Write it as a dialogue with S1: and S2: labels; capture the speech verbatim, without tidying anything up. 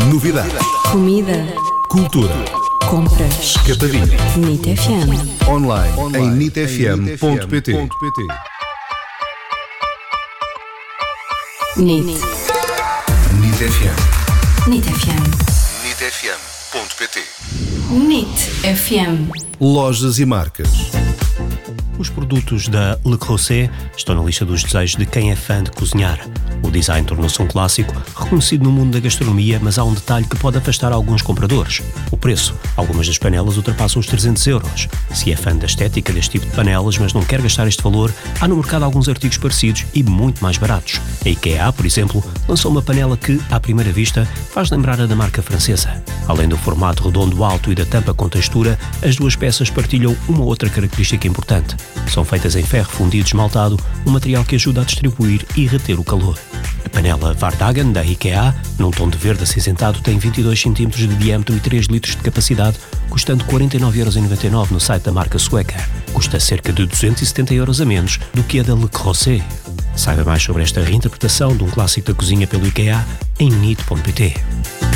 S1: Novidades.
S2: Comida.
S1: Cultura.
S2: Compras.
S1: Catavina.
S2: NIT F M.
S1: Online, Online. em nit f m ponto p t.
S2: NIT.
S1: NIT F M.
S2: NIT F M.
S1: nit f m ponto p t.
S2: NIT F M.
S1: Lojas e marcas.
S3: Os produtos da Le Creuset estão na lista dos desejos de quem é fã de cozinhar. O design tornou-se um clássico, reconhecido no mundo da gastronomia, mas há um detalhe que pode afastar alguns compradores: o preço. Algumas das panelas ultrapassam os trezentos euros. Se é fã da estética deste tipo de panelas, mas não quer gastar este valor, há no mercado alguns artigos parecidos e muito mais baratos. A IKEA, por exemplo, lançou uma panela que, à primeira vista, faz lembrar a da marca francesa. Além do formato redondo alto e da tampa com textura, as duas peças partilham uma outra característica importante. São feitas em ferro fundido esmaltado, um material que ajuda a distribuir e reter o calor. A panela Vardagen, da IKEA, num tom de verde acinzentado, tem vinte e dois centímetros de diâmetro e três litros de capacidade, custando quarenta e nove euros e noventa e nove no site da marca sueca. Custa cerca de duzentos e setenta euros a menos do que a da Le Creuset. Saiba mais sobre esta reinterpretação de um clássico da cozinha pelo IKEA em nit ponto p t.